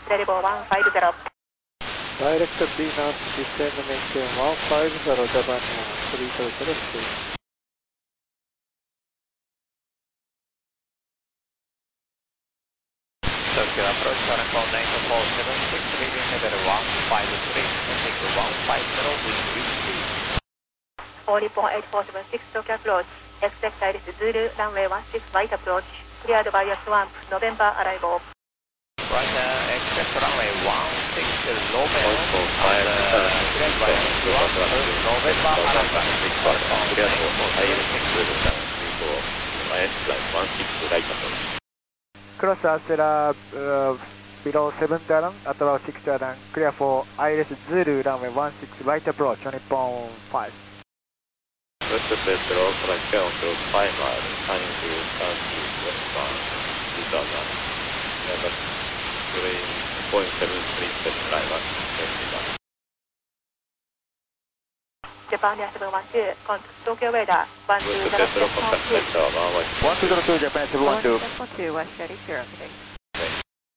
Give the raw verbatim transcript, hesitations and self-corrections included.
Level one five zero. Direct D North System maintain one five zero Japan three zero zero three. Tokyo approach current call nine four seven six, heading level one five three, traffic one five zero, wind three three. All Nippon eight four seven six Tokyo approach, expect Iris Zulu, runway one six right approach, cleared by Swamp, November arrival. Roger, expect runway one six November, and uh, cleared by Swamp, November arrival. Cleared for Iris Zulu, runway one six right approach. Cross Astera uh, below seven Darren, at about six Darren, clear for Iris Zulu, runway one six right approach on Nippon five. West Petro, flight on to five miles, turning to southeast westbound, two thousand, number three point seven three seven driver, Japan Air seven one two, contact Tokyo radar, one two West zero Petro, contact Metro, one one one two zero two Japan seven one two. one two was ready here today.